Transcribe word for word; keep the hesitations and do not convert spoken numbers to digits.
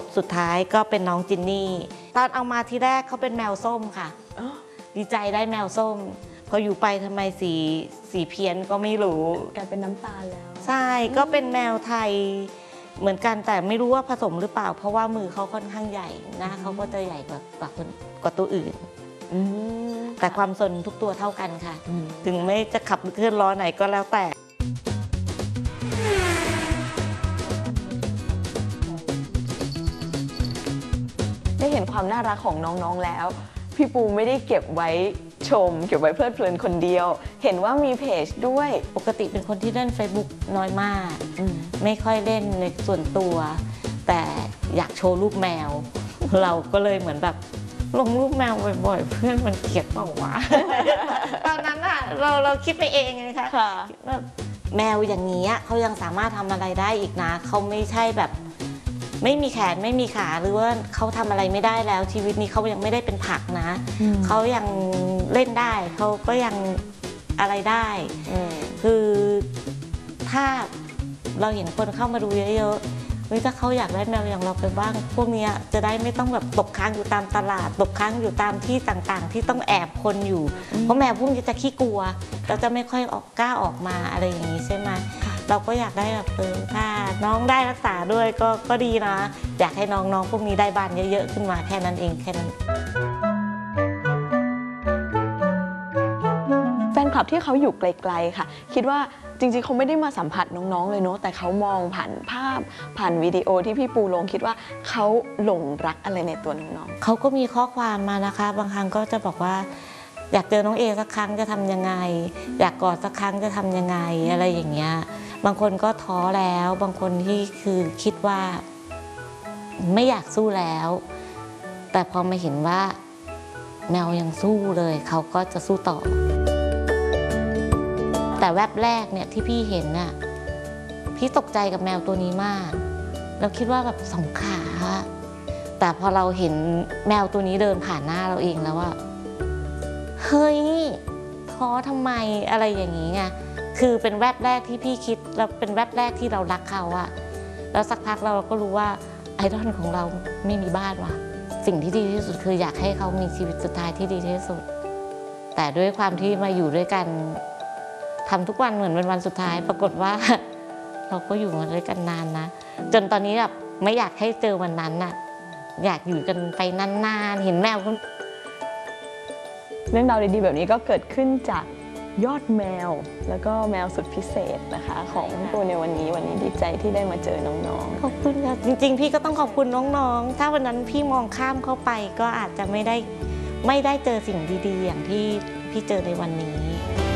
สุดท้ายก็เป็นน้องจินนี่ตอนเอามาทีแรกเขาเป็นแมวส้มค่ะดีใจได้แมวส้มพออยู่ไปทำไมสีสีเพี้ยนก็ไม่รู้กลายเป็นน้ำตาลแล้วใช่ก็เป็นแมวไทยเหมือนกันแต่ไม่รู้ว่าผสมหรือเปล่าเพราะว่ามือเขาค่อนข้างใหญ่นะเขาก็จะใหญ่กว่ากว่าคนกว่าตัวอื่นแต่ความสนทุกตัวเท่ากันค่ะถึงไม่จะขับเคลื่อนล้อไหนก็แล้วแต่ได้เห็นความน่ารักของน้องๆแล้วพี่ปูไม่ได้เก็บไว้ชมเก็บไว้เพลิดเพลินคนเดียวเห็นว่ามีเพจด้วยปกติเป็นคนที่เล่น Facebook น้อยมากไม่ค่อยเล่นในส่วนตัวแต่อยากโชว์รูปแมวเราก็เลยเหมือนแบบลงรูปแมวบ่อยๆเพื่อนมันเกลียดเปล่าวะตอนนั้นอะเราเราคิดไปเองไงคะแมวอย่างนี้เขายังสามารถทำอะไรได้อีกนะเขาไม่ใช่แบบไม่มีแขนไม่มีขาหรือว่าเขาทำอะไรไม่ได้แล้วชีวิตนี้เขายังไม่ได้เป็นผักนะเขายังเล่นได้เขาก็ยังอะไรได้คือถ้าเราเห็นคนเข้ามาดูเยอะๆถ้าเขาอยากได้แมวอย่างเราไปบ้างพวกนี้จะได้ไม่ต้องแบบตกค้างอยู่ตามตลาดตกค้างอยู่ตามที่ต่างๆที่ต้องแอบคนอยู่เพราะแมวพวกนี้จะขี้กลัวเราจะไม่ค่อยออกกล้าออกมาอะไรอย่างนี้ใช่ไหมเราก็อยากได้แบบเออถ้าน้องได้รักษาด้วยก็ก็ดีนะอยากให้น้องๆพวกนี้ได้บ้านเยอะๆขึ้นมาแค่นั้นเองแค่นั้นแฟนคลับที่เขาอยู่ไกลๆค่ะคิดว่าจริงๆเขาไม่ได้มาสัมผัสน้องๆเลยเนาะแต่เขามองผ่านภาพผ่านวิดีโอที่พี่ปูลงคิดว่าเขาหลงรักอะไรในตัวน้องๆเขาก็มีข้อความมานะคะบางครั้งก็จะบอกว่าอยากเจอน้องเอสักครั้งจะทำยังไงอยากกอดสักครั้งจะทำยังไงอะไรอย่างเงี้ยบางคนก็ท้อแล้วบางคนที่คือคิดว่าไม่อยากสู้แล้วแต่พอมาเห็นว่าแมวยังสู้เลยเขาก็จะสู้ต่อแต่แวบแรกเนี่ยที่พี่เห็นน่ะพี่ตกใจกับแมวตัวนี้มากเราคิดว่าแบบสองขาแต่พอเราเห็นแมวตัวนี้เดินผ่านหน้าเราเองแล้วว่าเฮ้ยท้อทำไมอะไรอย่างนี้ไงคือเป็นแวบแรกที่พี่คิดแล้วเป็นแวบแรกที่เรารักเขาอะแล้วสักพักเราก็รู้ว่าไอดอลของเราไม่มีบ้านว่ะสิ่งที่ดีที่สุดคืออยากให้เขามีชีวิตสุดท้ายที่ดีที่สุดแต่ด้วยความที่มาอยู่ด้วยกันทำทุกวันเหมือนเป็นวันสุดท้ายปรากฏว่าเราก็อยู่มาด้วยกันนานนะจนตอนนี้แบบไม่อยากให้เจอวันนั้นน่ะอยากอยู่กันไปนานๆเห็นแมวเรื่องราวดีๆแบบนี้ก็เกิดขึ้นจากยอดแมวแล้วก็แมวสุดพิเศษนะคะของปูในวันนี้วันนี้ดีใจที่ได้มาเจอน้องๆขอบคุณค่ะจริงๆพี่ก็ต้องขอบคุณน้องๆถ้าวันนั้นพี่มองข้ามเข้าไปก็อาจจะไม่ได้ไม่ได้เจอสิ่งดีๆอย่างที่พี่เจอในวันนี้